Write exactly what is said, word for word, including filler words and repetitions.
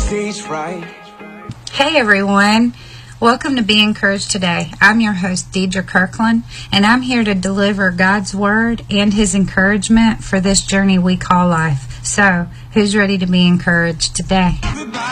stage fright. Hey everyone, welcome to Be Encouraged Today. I'm your host Deidre Kirkland, and I'm here to deliver God's Word and His encouragement for this journey we call life. So, who's ready to be encouraged today?